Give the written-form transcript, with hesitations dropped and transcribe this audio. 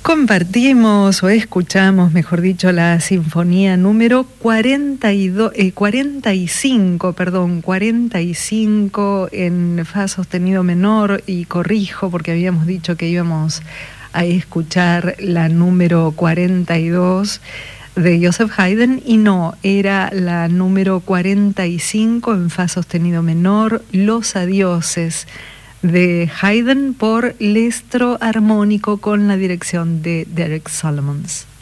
Compartimos o escuchamos, mejor dicho, la sinfonía número 45 en fa sostenido menor, y corrijo porque habíamos dicho que íbamos a escuchar la número 42 de Joseph Haydn, y no, era la número 45 en fa sostenido menor, Los Adioses, de Haydn, por Lestro Armónico con la dirección de Derek Solomons.